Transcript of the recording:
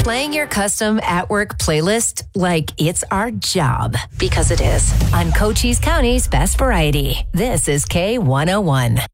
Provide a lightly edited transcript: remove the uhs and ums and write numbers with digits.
Playing your custom at-work playlist like it's our job, because it is. On Cochise County's Best Variety, this is K101.